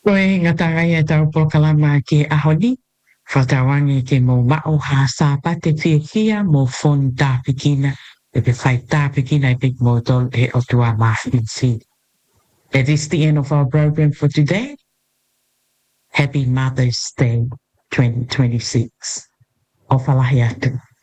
Koe ngatanga ia tau po kalama ke ahoni, whatawangi ke mo mao ha sa pate fia mo fon tāpikina, e pe whai tāpikina e pik mo tol e o tua mahitsi. That is the end of our program for today. Happy Mother's Day 2026. O whalahi atu.